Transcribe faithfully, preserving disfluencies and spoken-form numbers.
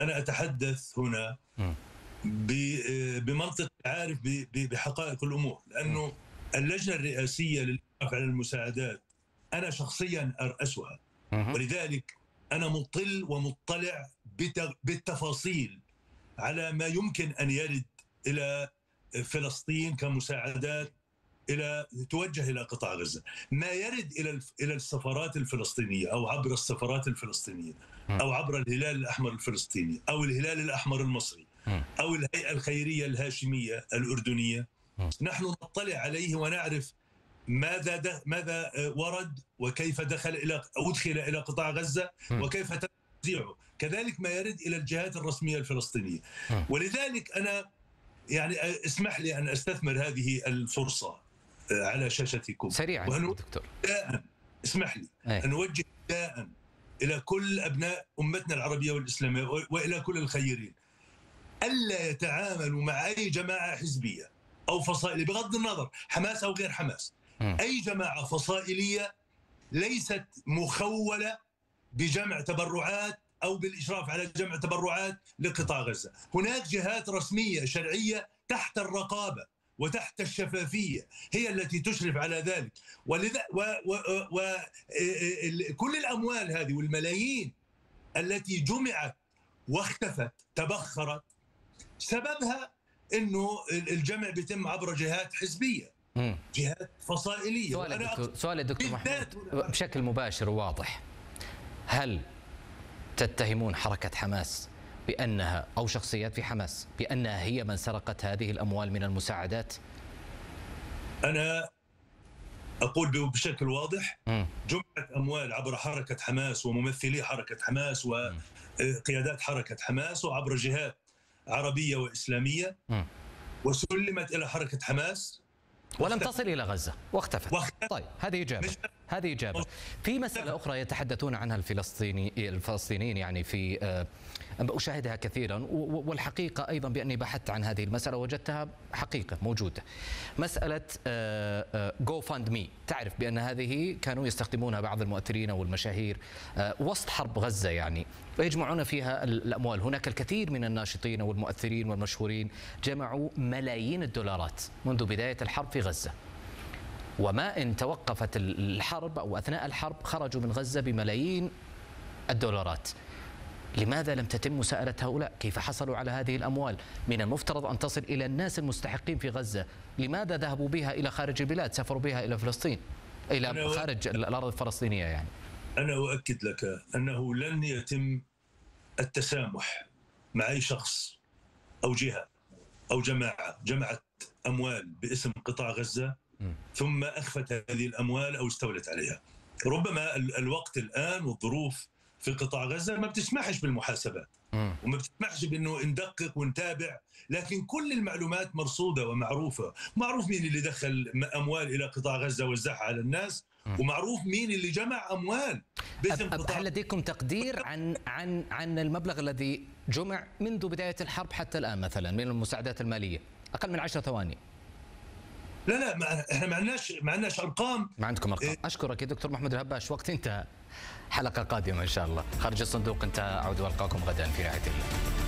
أنا أتحدث هنا بمنطق عارف بحقائق الأمور، لأنه اللجنة الرئاسية للإشراف على المساعدات أنا شخصيا أرأسها، ولذلك أنا مطل ومطلع بالتفاصيل على ما يمكن أن يرد إلى فلسطين كمساعدات إلى توجه إلى قطاع غزة. ما يرد إلى إلى السفارات الفلسطينية أو عبر السفارات الفلسطينية أو عبر الهلال الأحمر الفلسطيني أو الهلال الأحمر المصري أو الهيئة الخيرية الهاشمية الأردنية، نحن نطلع عليه ونعرف ماذا ماذا ورد وكيف دخل إلى أدخل إلى قطاع غزة وكيف توزيعه، كذلك ما يرد إلى الجهات الرسمية الفلسطينية. ولذلك أنا يعني اسمح لي أن أستثمر هذه الفرصة على شاشتكم سريعا دكتور، اسمح لي أن نوجه نداء إلى كل أبناء أمتنا العربية والإسلامية وإلى كل الخيرين ألا يتعاملوا مع أي جماعة حزبية أو فصائلية بغض النظر حماس أو غير حماس. أي جماعة فصائلية ليست مخولة بجمع تبرعات أو بالإشراف على جمع تبرعات لقطاع غزة. هناك جهات رسمية شرعية تحت الرقابة وتحت الشفافية هي التي تشرف على ذلك، ولذا وكل الأموال هذه والملايين التي جمعت واختفت تبخرت سببها أنه الجمع بيتم عبر جهات حزبية، مم. جهات فصائلية. سؤال الدكتور, سؤال الدكتور محمود بشكل مباشر وواضح، هل تتهمون حركة حماس بأنها أو شخصيات في حماس بأنها هي من سرقت هذه الأموال من المساعدات؟ أنا أقول بشكل واضح، م. جمعت أموال عبر حركة حماس وممثلي حركة حماس وقيادات حركة حماس وعبر جهات عربية وإسلامية، م. وسلمت إلى حركة حماس ولم تصل إلى غزة واختفت. واختفت. طيب هذه إجابة هذه إجابة. في مسألة أخرى يتحدثون عنها الفلسطيني الفلسطينيين يعني في أشاهدها كثيرا، والحقيقة أيضا بأني بحثت عن هذه المسألة وجدتها حقيقة موجودة. مسألة جو فاند مي، تعرف بأن هذه كانوا يستخدمونها بعض المؤثرين والمشاهير وسط حرب غزة يعني، ويجمعون فيها الأموال. هناك الكثير من الناشطين والمؤثرين والمشهورين جمعوا ملايين الدولارات منذ بداية الحرب في غزة، وما إن توقفت الحرب أو أثناء الحرب خرجوا من غزة بملايين الدولارات. لماذا لم تتم مساءلة هؤلاء؟ كيف حصلوا على هذه الأموال؟ من المفترض أن تصل إلى الناس المستحقين في غزة، لماذا ذهبوا بها إلى خارج البلاد؟ سافروا بها إلى فلسطين، إلى خارج الأراضي الفلسطينية يعني. أنا أؤكد لك أنه لن يتم التسامح مع أي شخص أو جهة أو جماعة جمعت أموال باسم قطاع غزة م. ثم أخفت هذه الأموال أو استولت عليها. ربما الوقت الآن والظروف في قطاع غزة ما بتسمحش بالمحاسبات م. وما بتسمحش بأنه ندقق ونتابع، لكن كل المعلومات مرصودة ومعروفة. معروف مين اللي دخل أموال إلى قطاع غزة ووزعها على الناس، م. ومعروف مين اللي جمع أموال باسم قطاع. هل لديكم تقدير عن عن عن المبلغ الذي جمع منذ بداية الحرب حتى الآن مثلا من المساعدات المالية؟ أقل من عشر ثواني. لا لا ما احنا ما عندناش ما عندناش ارقام. ما عندكم ارقام. اشكرك يا دكتور محمود الهباش، وقت انتهى. حلقه قادمه ان شاء الله. خارج الصندوق انتهى. اعود والقاكم غدا في رعايه الله.